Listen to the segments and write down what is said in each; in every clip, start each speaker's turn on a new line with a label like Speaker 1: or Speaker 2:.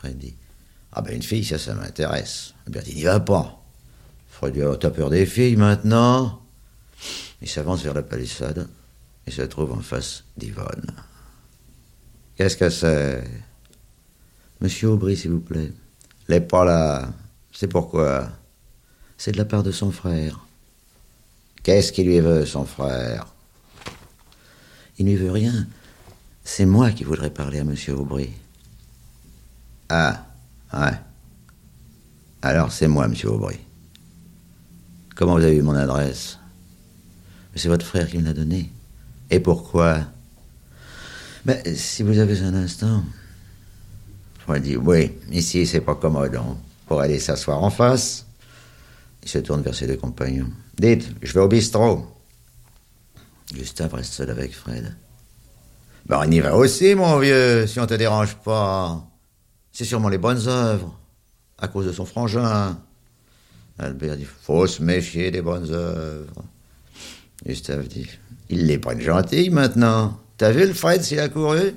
Speaker 1: Fred dit. Ah ben une fille, ça m'intéresse. Albert dit, n'y va pas. Fred dit, oh, t'as peur des filles maintenant? Il s'avance vers la palissade et se trouve en face d'Yvonne. Qu'est-ce que c'est? Monsieur Aubry, s'il vous plaît. Elle n'est pas là. C'est pourquoi? C'est de la part de son frère. Qu'est-ce qu'il lui veut, son frère? Il ne lui veut rien. C'est moi qui voudrais parler à monsieur Aubry. Ah, ouais. Alors, c'est moi, monsieur Aubry. Comment vous avez eu mon adresse? C'est votre frère qui me l'a donnée. Et pourquoi? Ben, si vous avez un instant... On dit, oui, ici, c'est pas commode. On pourrait aller s'asseoir en face. Il se tourne vers ses deux compagnons. Dites, je vais au bistrot. Gustave reste seul avec Fred. Ben, on y va aussi, mon vieux, si on te dérange pas. C'est sûrement les bonnes œuvres, à cause de son frangin. Albert dit, faut se méfier des bonnes œuvres. Gustave dit, ils les prennent gentilles maintenant. T'as vu le Fred s'il a couru?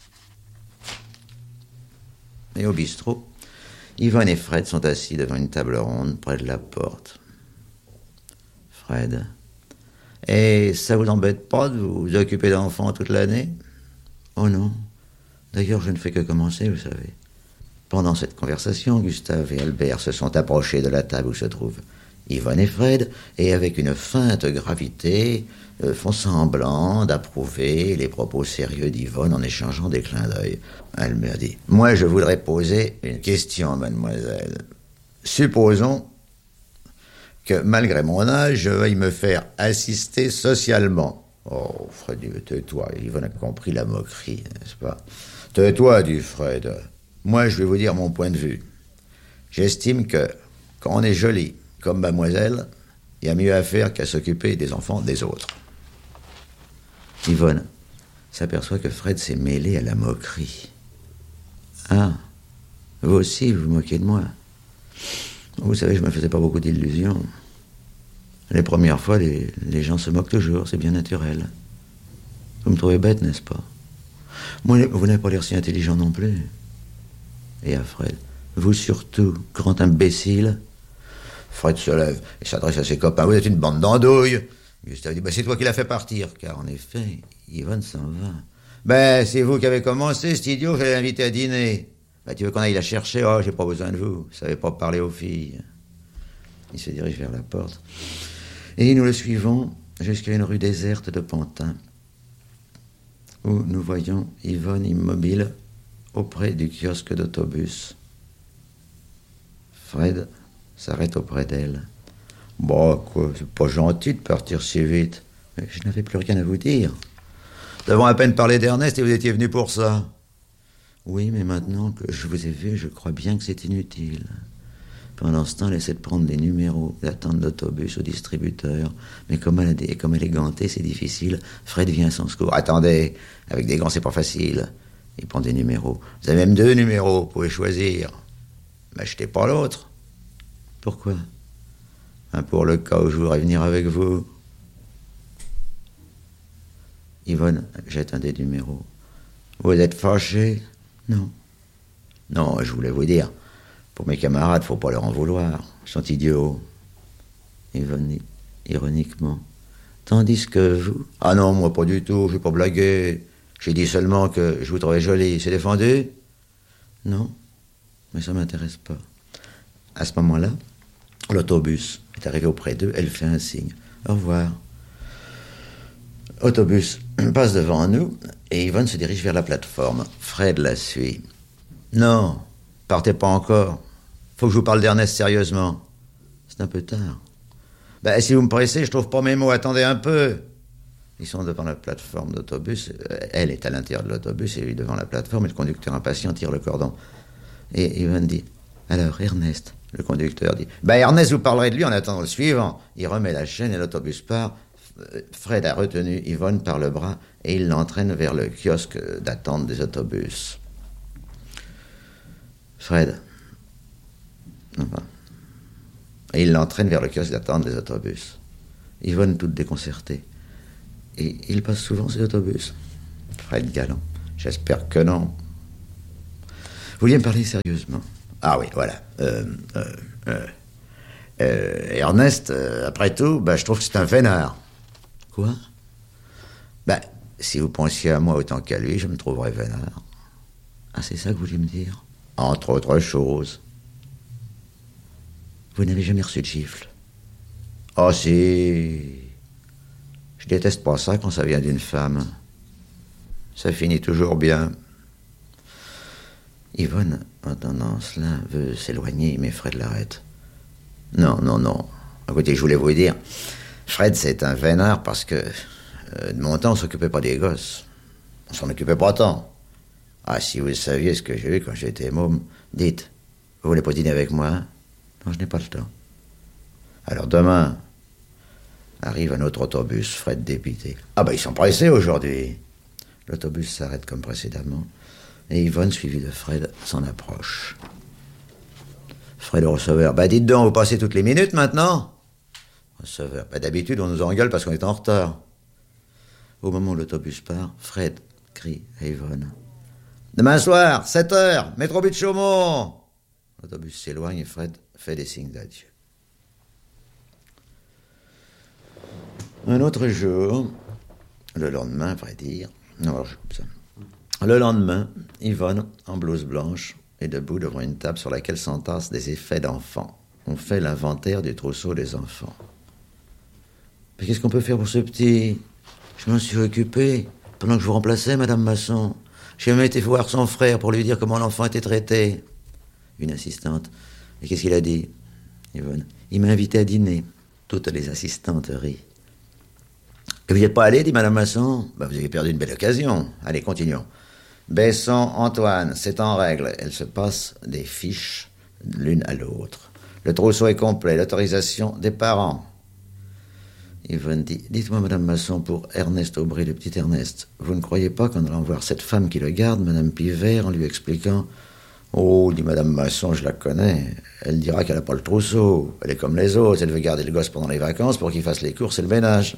Speaker 1: Et au bistrot, Yvonne et Fred sont assis devant une table ronde près de la porte. Fred. Et ça vous embête pas de vous occuper d'enfants toute l'année? Oh non. D'ailleurs, je ne fais que commencer, vous savez. Pendant cette conversation, Gustave et Albert se sont approchés de la table où se trouvent Yvonne et Fred, et avec une feinte gravité, font semblant d'approuver les propos sérieux d'Yvonne en échangeant des clins d'œil. Elle me dit, moi je voudrais poser une question, mademoiselle. Supposons que malgré mon âge, je veuille me faire assister socialement. Oh, Fred dit, tais-toi. Yvonne a compris la moquerie, n'est-ce pas? Tais-toi, dit Fred. Moi, je vais vous dire mon point de vue. J'estime que, quand on est joli, comme mademoiselle, il y a mieux à faire qu'à s'occuper des enfants des autres. Yvonne s'aperçoit que Fred s'est mêlé à la moquerie. Ah, vous aussi, vous vous moquez de moi. Vous savez, je me faisais pas beaucoup d'illusions. Les premières fois, les gens se moquent toujours, c'est bien naturel. Vous me trouvez bête, n'est-ce pas? Moi, vous n'avez pas l'air si intelligent non plus. Et à Fred, vous surtout, grand imbécile. Fred se lève et s'adresse à ses copains. Vous êtes une bande d'andouilles. Gustave dit, c'est toi qui l'as fait partir. Car en effet, Yvonne s'en va. C'est vous qui avez commencé, cet idiot, je l'ai invité à dîner. Tu veux qu'on aille la chercher? Oh, j'ai pas besoin de vous. Vous savez pas parler aux filles. Il se dirige vers la porte. Et nous le suivons jusqu'à une rue déserte de Pantin, où nous voyons Yvonne immobile auprès du kiosque d'autobus. Fred s'arrête auprès d'elle. Quoi, c'est pas gentil de partir si vite. Mais je n'avais plus rien à vous dire. Nous avons à peine parlé d'Ernest et vous étiez venu pour ça. Oui, mais maintenant que je vous ai vu, je crois bien que c'est inutile. Pendant ce temps, elle essaie de prendre des numéros d'attente d'autobus au distributeur. Mais comme elle est gantée, c'est difficile. Fred vient à son secours. Attendez, avec des gants, c'est pas facile. Il prend des numéros. Vous avez même 2 numéros, vous pouvez choisir. M'achetez pas l'autre. Pourquoi? Pour le cas où je voudrais venir avec vous. Yvonne jette un des numéros. Vous êtes fâché? Non. Non, je voulais vous dire, pour mes camarades, faut pas leur en vouloir. Ils sont idiots. Yvonne dit ironiquement. Tandis que vous... Ah non, moi pas du tout, je n'ai pas blagué. J'ai dit seulement que je vous trouvais jolie. C'est défendu? Non, mais ça m'intéresse pas. À ce moment-là, l'autobus est arrivé auprès d'eux, elle fait un signe. Au revoir. Autobus passe devant nous et Yvonne se dirige vers la plateforme. Fred la suit. Non, partez pas encore. Faut que je vous parle d'Ernest sérieusement. C'est un peu tard. Si vous me pressez, je trouve pas mes mots. Attendez un peu. Ils sont devant la plateforme d'autobus. Elle est à l'intérieur de l'autobus et lui devant la plateforme. Et le conducteur impatient tire le cordon. Et Yvonne dit, alors Ernest. Le conducteur dit, Ernest, vous parlerez de lui en attendant le suivant. Il remet la chaîne et l'autobus part. Fred a retenu Yvonne par le bras et il l'entraîne vers le kiosque d'attente des autobus. Fred. Et il l'entraîne vers le kiosque d'attente des autobus. Yvonne toute déconcertée. Et il passe souvent ces autobus. Fred galant. J'espère que non. vouliez me parler sérieusement? Ah oui, voilà. Ernest, après tout, je trouve que c'est un vénard. Quoi? Si vous pensiez à moi autant qu'à lui, je me trouverais vénard. Ah, c'est ça que vous voulez me dire? Entre autres choses. Vous n'avez jamais reçu de gifle? Oh si. Je déteste pas ça quand ça vient d'une femme. Ça finit toujours bien. Yvonne, entendant cela, veut s'éloigner, mais Fred l'arrête. Non. Écoutez, je voulais vous dire, Fred, c'est un vénard parce que, de mon temps, on s'occupait pas des gosses. On s'en occupait pas tant. Ah, si vous saviez ce que j'ai eu quand j'étais môme, dites, vous voulez pas dîner avec moi? Non, je n'ai pas le temps. Alors demain, arrive un autre autobus, Fred dépité. Ah ils sont pressés aujourd'hui. L'autobus s'arrête comme précédemment, et Yvonne, suivie de Fred, s'en approche. Fred au receveur. Dites donc, vous passez toutes les minutes maintenant? Receveur. D'habitude, on nous engueule parce qu'on est en retard. Au moment où l'autobus part, Fred crie à Yvonne. Demain soir, 7h, métro but de Chaumont. L'autobus s'éloigne et Fred fait des signes d'adieu. Un autre jour, le lendemain, à vrai dire, le lendemain, Yvonne, en blouse blanche, est debout devant une table sur laquelle s'entassent des effets d'enfants. On fait l'inventaire du trousseau des enfants. Mais qu'est-ce qu'on peut faire pour ce petit? Je m'en suis occupé pendant que je vous remplaçais, Madame Masson. J'ai même été voir son frère pour lui dire comment l'enfant était traité. Une assistante. Et qu'est-ce qu'il a dit, Yvonne? Il m'a invité à dîner. Toutes les assistantes rient. Et vous n'y êtes pas allé, dit Madame Masson? Vous avez perdu une belle occasion. Allez, continuons. Besson, Antoine, c'est en règle. Elles se passent des fiches l'une à l'autre. Le trousseau est complet, l'autorisation des parents. Yvonne dit, dites-moi, Madame Masson, pour Ernest Aubry, le petit Ernest, vous ne croyez pas qu'en allant voir cette femme qui le garde, Madame Pivert, en lui expliquant... Oh, dit Madame Masson, je la connais. Elle dira qu'elle n'a pas le trousseau. Elle est comme les autres, elle veut garder le gosse pendant les vacances pour qu'il fasse les courses et le ménage.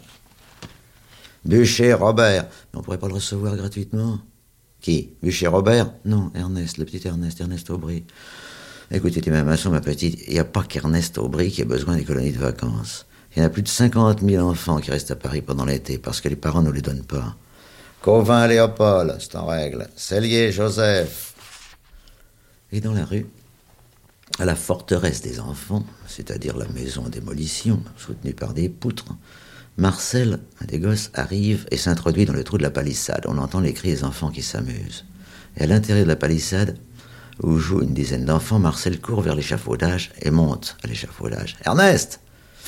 Speaker 1: Bûcher, Robert. Mais on pourrait pas le recevoir gratuitement. Qui? Bûcher, Robert? Non, Ernest, le petit Ernest Aubry. Écoutez, Madame Masson, ma petite, il n'y a pas qu'Ernest Aubry qui a besoin des colonies de vacances. Il y en a plus de 50 000 enfants qui restent à Paris pendant l'été parce que les parents ne les donnent pas. Cauvin, Léopold, c'est en règle. Cellier, Joseph. Et dans la rue, à la forteresse des enfants, c'est-à-dire la maison en démolition, soutenue par des poutres, Marcel, un des gosses, arrive et s'introduit dans le trou de la palissade. On entend les cris des enfants qui s'amusent. Et à l'intérieur de la palissade, où jouent une dizaine d'enfants, Marcel court vers l'échafaudage et monte à l'échafaudage. « Ernest !»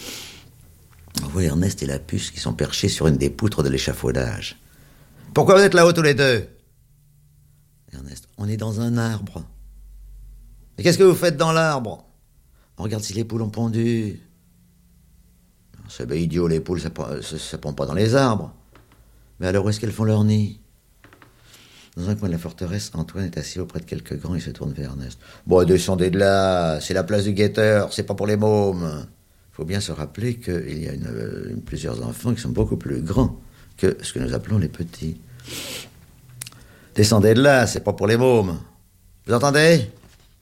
Speaker 1: On voit Ernest et la puce qui sont perchés sur une des poutres de l'échafaudage. « Pourquoi vous êtes là-haut tous les deux ?» Ernest, on est dans un arbre. « Et qu'est-ce que vous faites dans l'arbre ?»« On regarde si les poules ont pondu. » C'est bien idiot, les poules, ça pond pas dans les arbres. Mais alors où est-ce qu'elles font leur nid? Dans un coin de la forteresse, Antoine est assis auprès de quelques grands et se tourne vers Ernest. Descendez de là, c'est la place du guetteur, c'est pas pour les mômes. Faut bien se rappeler qu'il y a plusieurs enfants qui sont beaucoup plus grands que ce que nous appelons les petits. Descendez de là, c'est pas pour les mômes. Vous entendez?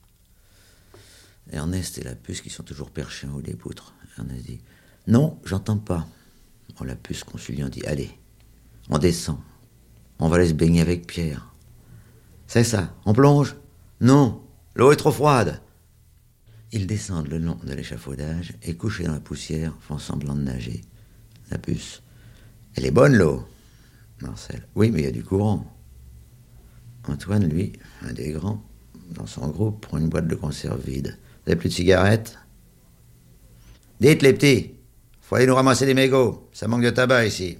Speaker 1: Ernest et la puce qui sont toujours perchés en haut des poutres. Ernest dit... Non, j'entends pas. La puce conciliant dit, allez, on descend. On va aller se baigner avec Pierre. C'est ça, on plonge? Non, l'eau est trop froide. Ils descendent le long de l'échafaudage et couchés dans la poussière font semblant de nager. La puce, elle est bonne l'eau. Marcel, oui, mais il y a du courant. Antoine, lui, un des grands, dans son groupe, prend une boîte de conserve vide. Vous avez plus de cigarettes? Dites les petits, faut aller nous ramasser des mégots, ça manque de tabac ici.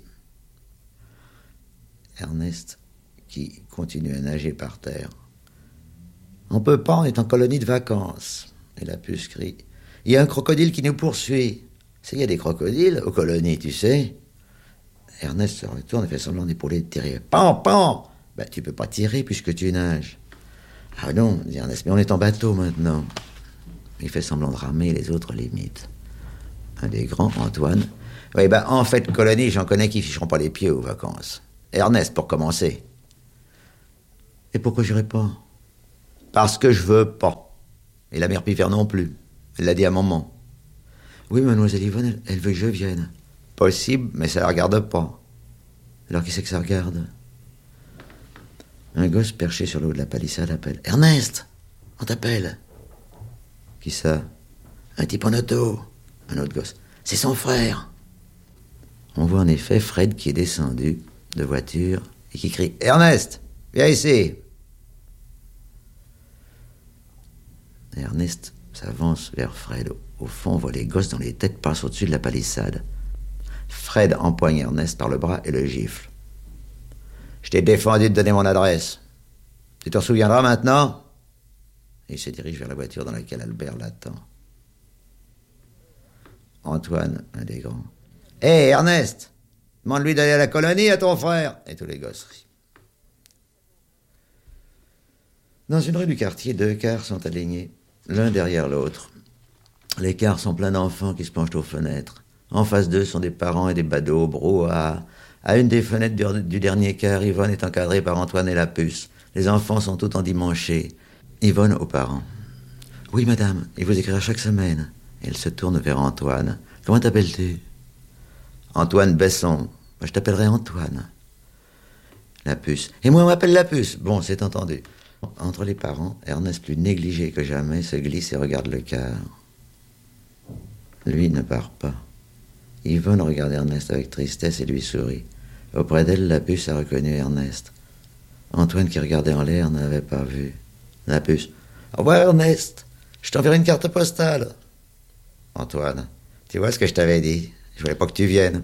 Speaker 1: Ernest, qui continue à nager par terre. On peut pas, on est en colonie de vacances. Et la puce crie, il y a un crocodile qui nous poursuit. Il y a des crocodiles aux colonies, tu sais. Ernest se retourne et fait semblant d'épauler de tirer. Pan, pan! Tu peux pas tirer puisque tu nages. Ah non, dit Ernest, mais on est en bateau maintenant. Il fait semblant de ramer, les autres l'imitent. Un des grands, Antoine. Oui, en fait, colonie, j'en connais qui ficheront pas les pieds aux vacances. Ernest, pour commencer. Et pourquoi j'irai pas? Parce que je veux pas. Et la mère Pifère non plus. Elle l'a dit à maman. Oui, mademoiselle Yvonne, elle veut que je vienne. Possible, mais ça la regarde pas. Alors qui c'est que ça regarde? Un gosse perché sur le haut de la palissade appelle. Ernest, on t'appelle. Qui ça? Un type en auto. Un autre gosse. C'est son frère. On voit en effet Fred qui est descendu de voiture et qui crie. Ernest, viens ici. Ernest s'avance vers Fred. Au fond, on voit les gosses dont les têtes passent au-dessus de la palissade. Fred empoigne Ernest par le bras et le gifle. Je t'ai défendu de donner mon adresse. Tu t'en souviendras maintenant? Et il se dirige vers la voiture dans laquelle Albert l'attend. Antoine, un des grands. Hé, Ernest, demande-lui d'aller à la colonie à ton frère. Et tous les gosses rient. Dans une rue du quartier, 2 cars sont alignés, l'un derrière l'autre. Les cars sont pleins d'enfants qui se penchent aux fenêtres. En face d'eux sont des parents et des badauds, brouhaha. À une des fenêtres du dernier car, Yvonne est encadrée par Antoine et la puce. Les enfants sont tout endimanchés. Yvonne aux parents. Oui, madame, il vous écrira chaque semaine. Elle se tourne vers Antoine. Comment t'appelles-tu? Antoine Besson. Moi, je t'appellerai Antoine. La puce. Et moi, on m'appelle la puce. Bon, c'est entendu. Entre les parents, Ernest, plus négligé que jamais, se glisse et regarde le car. Lui ne part pas. Yvonne regarde Ernest avec tristesse et lui sourit. Auprès d'elle, la puce a reconnu Ernest. Antoine, qui regardait en l'air, n'avait pas vu. La puce. Au revoir, Ernest. Je t'enverrai une carte postale. Antoine. Tu vois ce que je t'avais dit? Je voulais pas que tu viennes.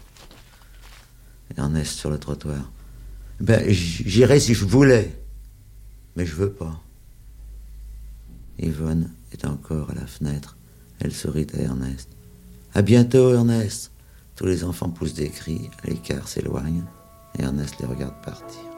Speaker 1: Ernest sur le trottoir. Ben, j'irais si je voulais. Mais je veux pas. Yvonne est encore à la fenêtre. Elle sourit à Ernest. À bientôt, Ernest. Tous les enfants poussent des cris, les cars s'éloignent, et Ernest les regarde partir.